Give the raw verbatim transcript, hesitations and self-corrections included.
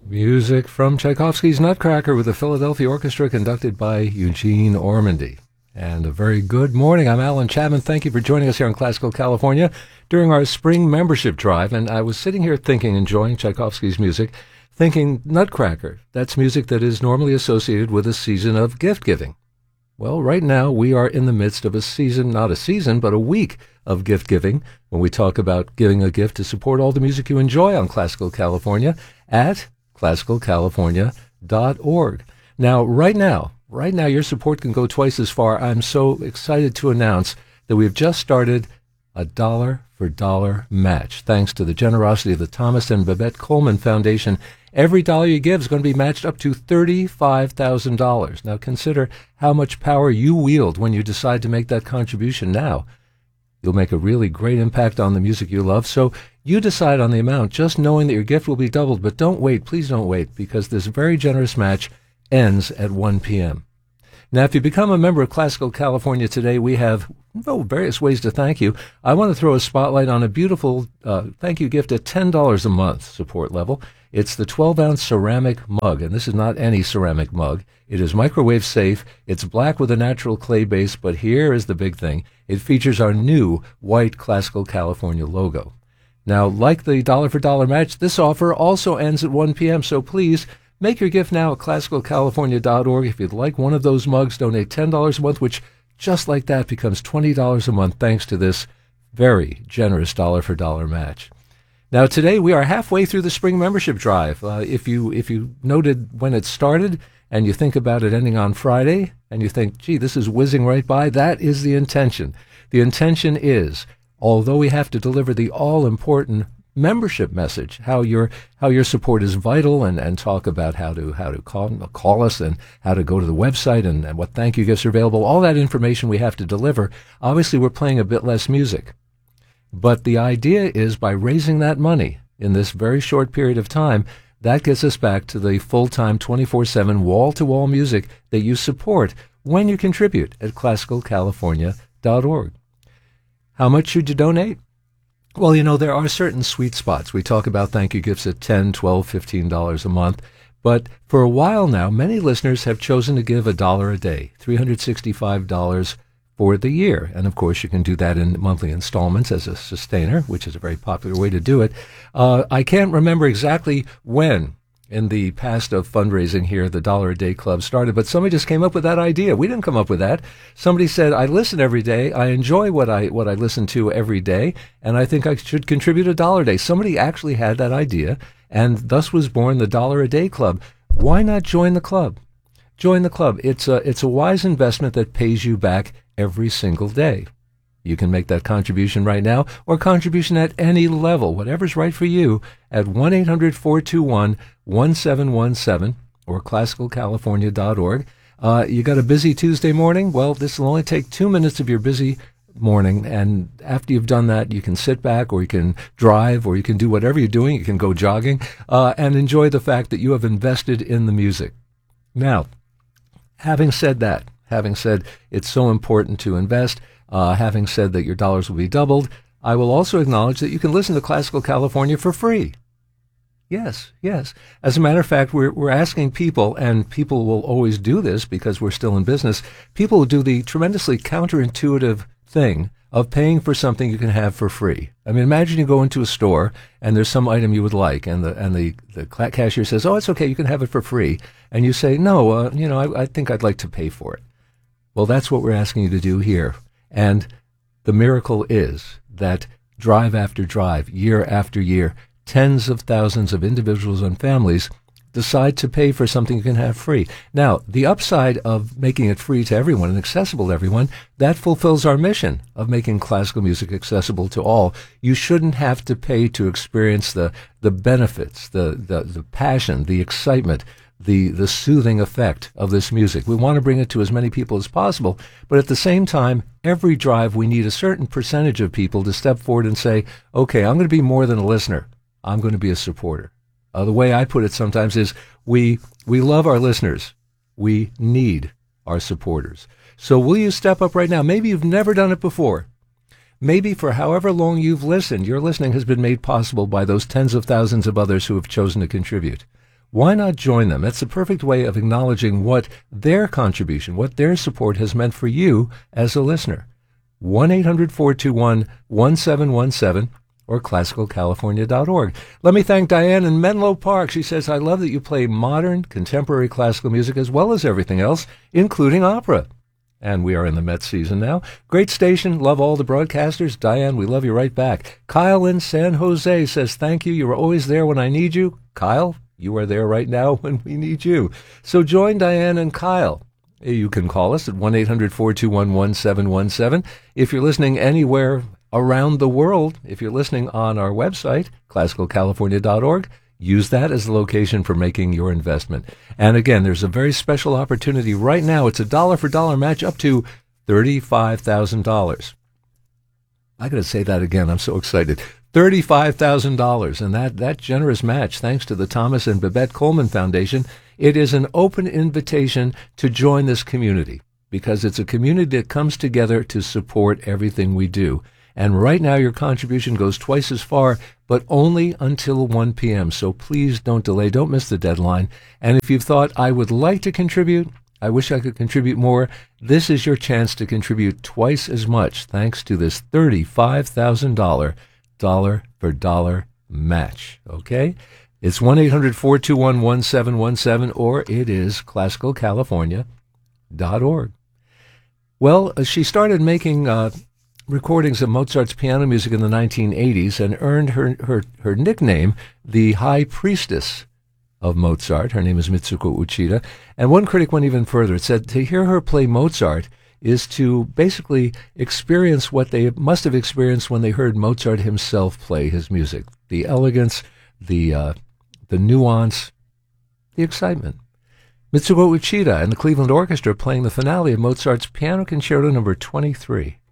Music from Tchaikovsky's Nutcracker with the Philadelphia Orchestra conducted by Eugene Ormandy. And a very good morning. I'm Alan Chapman. Thank you for joining us here in Classical California during our spring membership drive. And I was sitting here thinking, enjoying Tchaikovsky's music, thinking Nutcracker. That's music that is normally associated with a season of gift giving. Well, right now we are in the midst of a season, not a season, but a week of gift giving when we talk about giving a gift to support all the music you enjoy on Classical California at classical california dot org. Now, right now, right now, your support can go twice as far. I'm so excited to announce that we've just started a dollar for dollar match. Thanks to the generosity of the Thomas and Babette Coleman Foundation, every dollar you give is going to be matched up to thirty-five thousand dollars. Now, consider how much power you wield when you decide to make that contribution now. You'll make a really great impact on the music you love. So you decide on the amount, just knowing that your gift will be doubled. But don't wait. Please don't wait, because this very generous match ends at one p.m. Now, if you become a member of Classical California today, we have well, various ways to thank you. I want to throw a spotlight on a beautiful uh, thank you gift at ten dollars a month support level. It's the twelve-ounce ceramic mug, and this is not any ceramic mug. It is microwave safe. It's black with a natural clay base, but here is the big thing. It features our new white Classical California logo. Now, like the dollar for dollar match, this offer also ends at one p.m., so please make your gift now at classical california dot org. If you'd like one of those mugs, donate ten dollars a month, which just like that becomes twenty dollars a month thanks to this very generous dollar for dollar match. Now, today we are halfway through the spring membership drive. Uh, if you if you noted when it started and you think about it ending on Friday and you think, gee, this is whizzing right by, that is the intention. The intention is, although we have to deliver the all-important membership message, how your how your support is vital, and, and talk about how to how to call call us and how to go to the website and, and what thank you gifts are available, all that information we have to deliver. Obviously, we're playing a bit less music. But the idea is, by raising that money in this very short period of time, that gets us back to the full-time, twenty-four seven, wall-to-wall music that you support when you contribute at classical california dot org. How much should you donate? Well, you know, there are certain sweet spots. We talk about thank you gifts at ten dollars, twelve dollars, fifteen dollars a month. But for a while now, many listeners have chosen to give a dollar a day, three hundred sixty-five dollars for the year. And of course, you can do that in monthly installments as a sustainer, which is a very popular way to do it. Uh, I can't remember exactly when in the past of fundraising here the Dollar a Day Club started, but somebody just came up with that idea. We didn't come up with that. Somebody said, I listen every day. I enjoy what I what I listen to every day, and I think I should contribute a dollar a day. Somebody actually had that idea, and thus was born the Dollar a Day Club. Why not join the club? Join the club. It's a, it's a wise investment that pays you back every single day. You can make that contribution right now, or contribution at any level, whatever's right for you, at one eight hundred, four two one, one seven one seven or classical california dot org. Uh, you got a busy Tuesday morning? Well, this will only take two minutes of your busy morning, and after you've done that, you can sit back, or you can drive, or you can do whatever you're doing. You can go jogging, uh, and enjoy the fact that you have invested in the music. Now, having said that, having said it's so important to invest, Uh, having said that your dollars will be doubled, I will also acknowledge that you can listen to Classical California for free. Yes, yes. As a matter of fact, we're, we're asking people, and people will always do this because we're still in business, people will do the tremendously counterintuitive thing of paying for something you can have for free. I mean, imagine you go into a store and there's some item you would like, and the and the, the cashier says, oh, it's okay, you can have it for free. And you say, no, uh, you know, I, I think I'd like to pay for it. Well, that's what we're asking you to do here. And the miracle is that drive after drive, year after year, tens of thousands of individuals and families decide to pay for something you can have free. Now, the upside of making it free to everyone and accessible to everyone, that fulfills our mission of making classical music accessible to all. You shouldn't have to pay to experience the, the benefits, the, the, the passion, the excitement, the the soothing effect of this music. We want to bring it to as many people as possible, but at the same time, every drive we need a certain percentage of people to step forward and say, okay, I'm going to be more than a listener. I'm going to be a supporter. Uh, the way I put it sometimes is we we love our listeners. We need our supporters. So will you step up right now? Maybe you've never done it before. Maybe for however long you've listened, your listening has been made possible by those tens of thousands of others who have chosen to contribute. Why not join them? That's the perfect way of acknowledging what their contribution, what their support has meant for you as a listener. one eight hundred four two one one seven one seven or classical california dot org. Let me thank Diane in Menlo Park. She says, I love that you play modern, contemporary classical music as well as everything else, including opera. And we are in the Met season now. Great station. Love all the broadcasters. Diane, we love you right back. Kyle in San Jose says, thank you. You are always there when I need you. Kyle, you are there right now when we need you. So join Diane and Kyle. You can call us at one eight hundred four two one one seven one seven. If you're listening anywhere around the world, if you're listening on our website, classical california dot org, use that as the location for making your investment. And again, there's a very special opportunity right now. It's a dollar-for-dollar match up to thirty-five thousand dollars. I got to say that again. I'm so excited. thirty-five thousand dollars. And that, that generous match, thanks to the Thomas and Babette Coleman Foundation, it is an open invitation to join this community because it's a community that comes together to support everything we do. And right now your contribution goes twice as far, but only until one p.m. So please don't delay. Don't miss the deadline. And if you've thought, I would like to contribute, I wish I could contribute more, this is your chance to contribute twice as much thanks to this thirty-five thousand dollars dollar-for-dollar match. Okay? It's one eight hundred four two one one seven one seven or it is classical california dot org. Well, uh, she started making uh, recordings of Mozart's piano music in the nineteen eighties and earned her, her, her nickname, the High Priestess of Mozart. Her name is Mitsuko Uchida. And one critic went even further. It said to hear her play Mozart is to basically experience what they must have experienced when they heard Mozart himself play his music. The elegance, the uh, the nuance, the excitement. Mitsuko Uchida and the Cleveland Orchestra playing the finale of Mozart's Piano Concerto number twenty-three.